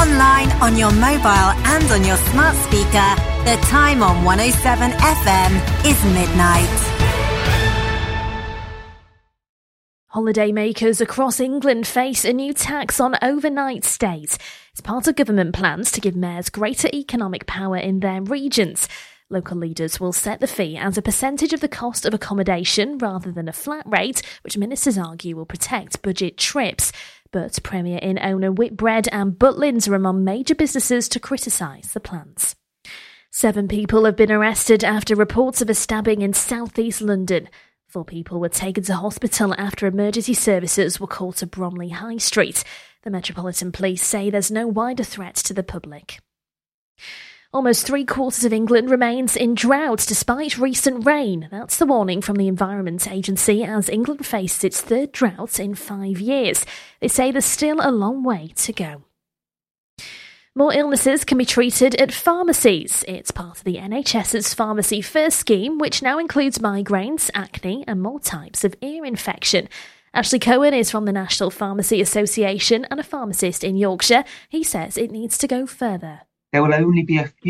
online, on your mobile and on your smart speaker. The time on 107 FM is midnight. Holidaymakers across England face a new tax on overnight stays. It's part of government plans to give mayors greater economic power in their regions. Local leaders will set the fee as a percentage of the cost of accommodation rather than a flat rate, which ministers argue will protect budget trips. But Premier Inn owner Whitbread and Butlins are among major businesses to criticise the plans. 7 people have been arrested after reports of a stabbing in south-east London. 4 people were taken to hospital after emergency services were called to Bromley High Street. The Metropolitan Police say there's no wider threat to the public. Almost 3/4 of England remains in drought despite recent rain. That's the warning from the Environment Agency as England faces its 3rd drought in 5 years. They say there's still a long way to go. More illnesses can be treated at pharmacies. It's part of the NHS's Pharmacy First scheme, which now includes migraines, acne and more types of ear infection. Ashley Cohen is from the National Pharmacy Association and a pharmacist in Yorkshire. He says it needs to go further. There will only be a few